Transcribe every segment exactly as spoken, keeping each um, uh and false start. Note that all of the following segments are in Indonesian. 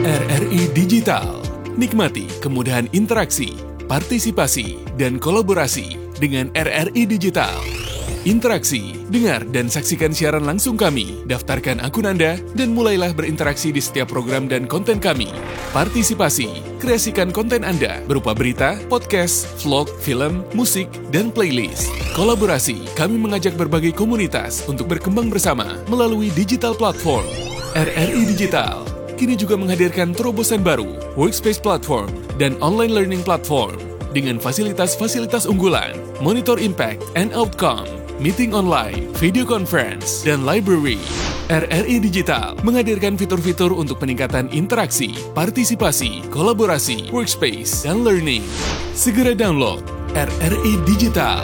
R R I Digital. Nikmati kemudahan interaksi, partisipasi, dan kolaborasi dengan R R I Digital. Interaksi, dengar dan saksikan siaran langsung kami, daftarkan akun Anda, dan mulailah berinteraksi di setiap program dan konten kami. Partisipasi, kreasikan konten Anda berupa berita, podcast, vlog, film, musik, dan playlist. Kolaborasi, kami mengajak berbagai komunitas untuk berkembang bersama melalui digital platform. R R I Digital kini juga menghadirkan terobosan baru, workspace platform, dan online learning platform dengan fasilitas-fasilitas unggulan, monitor impact and outcome, meeting online, video conference, dan library. R R I Digital menghadirkan fitur-fitur untuk peningkatan interaksi, partisipasi, kolaborasi, workspace, dan learning. Segera download R R I Digital.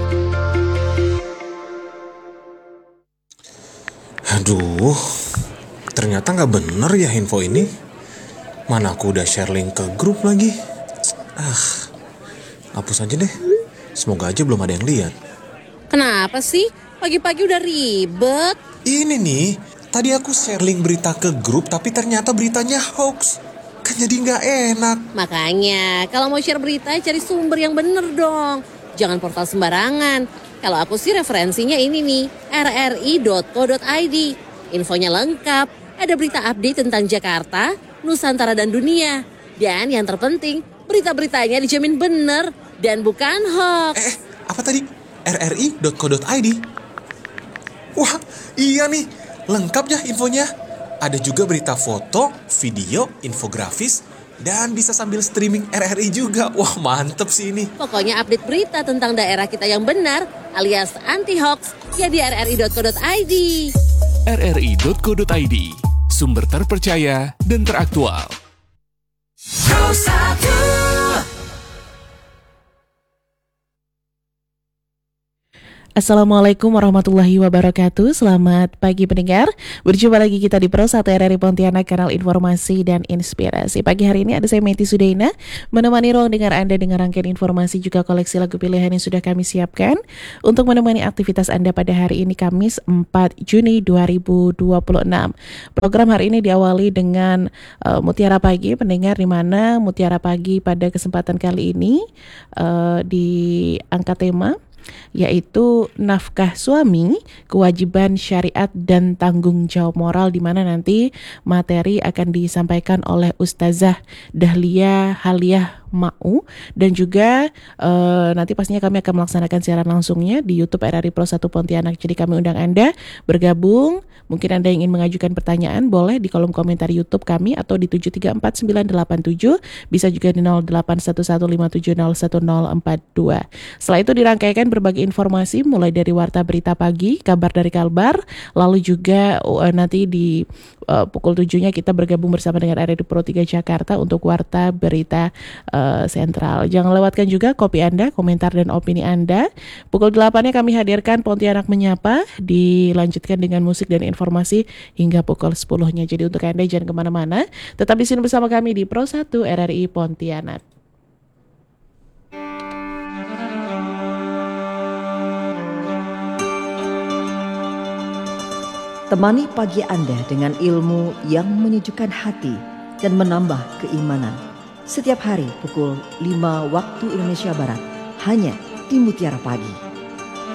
Aduh, ternyata nggak bener ya info ini. Mana aku udah share link ke grup lagi. Ah, hapus aja deh. Semoga aja belum ada yang lihat. Kenapa sih? Pagi-pagi udah ribet. Ini nih, tadi aku share link berita ke grup tapi ternyata beritanya hoax. Kan jadi nggak enak. Makanya, kalau mau share berita cari sumber yang bener dong. Jangan portal sembarangan. Kalau aku sih referensinya ini nih, r r i dot co dot i d. Infonya lengkap, ada berita update tentang Jakarta, Nusantara dan dunia. Dan yang terpenting, berita-beritanya dijamin bener dan bukan hoax. Eh, apa tadi? r r i dot co dot i d. Wah, iya nih, lengkap ya infonya. Ada juga berita foto, video, infografis, dan bisa sambil streaming R R I juga. Wah, mantep sih ini. Pokoknya update berita tentang daerah kita yang benar alias anti-hoax ya di r r i dot co dot i d. r r i dot co dot i d, sumber terpercaya dan teraktual. Assalamualaikum warahmatullahi wabarakatuh. Selamat pagi pendengar. Berjumpa lagi kita di Pro satu R R I Pontianak, kanal informasi dan inspirasi. Pagi hari ini ada saya Meti Sudaina menemani ruang dengar Anda dengan rangkaian informasi juga koleksi lagu pilihan yang sudah kami siapkan untuk menemani aktivitas Anda pada hari ini Kamis empat Juni dua ribu dua puluh enam. Program hari ini diawali dengan uh, Mutiara Pagi pendengar, di mana Mutiara Pagi pada kesempatan kali ini uh, diangkat tema yaitu nafkah suami, kewajiban syariat dan tanggung jawab moral, di mana nanti materi akan disampaikan oleh Ustazah Dahlia Haliah Mau, dan juga uh, nanti pastinya kami akan melaksanakan siaran langsungnya di YouTube R R I Pro satu Pontianak. Jadi kami undang Anda bergabung. Mungkin Anda ingin mengajukan pertanyaan, boleh di kolom komentar YouTube kami atau di tujuh tiga empat sembilan delapan tujuh, bisa juga di nol delapan satu satu lima tujuh nol satu nol empat dua. Setelah itu dirangkaikan berbagai informasi mulai dari warta berita pagi, kabar dari Kalbar, lalu juga uh, nanti di uh, pukul tujuh-nya kita bergabung bersama dengan R R I Pro tiga Jakarta untuk warta berita uh, sentral. Jangan lewatkan juga kopi Anda, komentar dan opini Anda. Pukul delapan-nya kami hadirkan Pontianak Menyapa, dilanjutkan dengan musik dan informasi hingga pukul sepuluh-nya. Jadi untuk Anda jangan kemana-mana, tetap di sini bersama kami di Pro satu R R I Pontianak. Temani pagi Anda dengan ilmu yang menyejukkan hati dan menambah keimanan. Setiap hari pukul lima waktu Indonesia Barat, hanya di Mutiara Pagi.